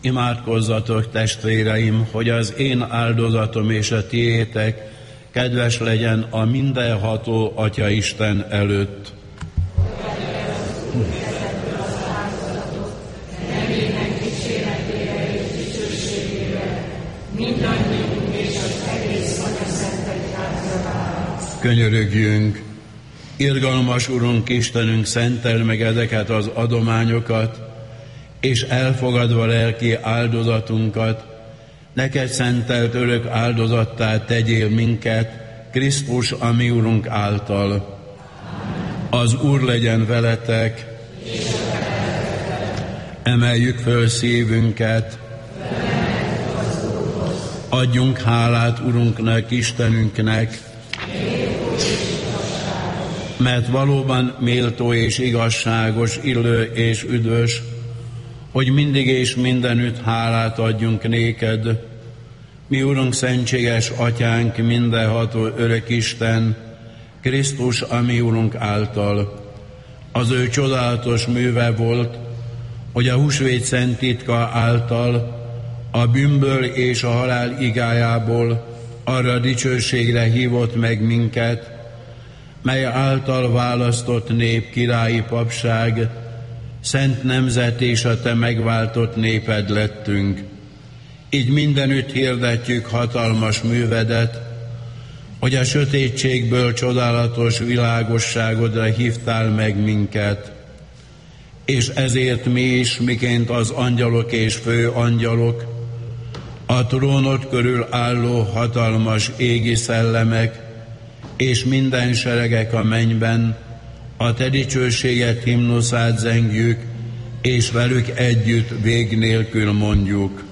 Imádkozzatok, testvéreim, hogy az én áldozatom és a tiétek kedves legyen a mindenható Atyaisten előtt. Könyörögjünk! Irgalmas Urunk, Istenünk, szentel meg ezeket az adományokat, és elfogadva lelki áldozatunkat, neked szentelt örök áldozattá tegyél minket, Krisztus, a mi Urunk által. Az Úr legyen veletek, emeljük föl szívünket, adjunk hálát Urunknak, Istenünknek, mert valóban méltó és igazságos, illő és üdvös, hogy mindig és mindenütt hálát adjunk néked, mi Urunk, szentséges Atyánk, mindenható örök Isten, Krisztus, a mi Urunk által. Az ő csodálatos műve volt, hogy a húsvét szent titka által, a bűnből és a halál igájából arra dicsőségre hívott meg minket, mely által választott nép, királyi papság, szent nemzet és a te megváltott néped lettünk. Így mindenütt hirdetjük hatalmas művedet, hogy a sötétségből csodálatos világosságodra hívtál meg minket. És ezért mi is, miként az angyalok és főangyalok, a trónod körül álló hatalmas égi szellemek, és minden seregek a mennyben, a te dicsőséget himnuszát zengjük, és velük együtt vég nélkül mondjuk.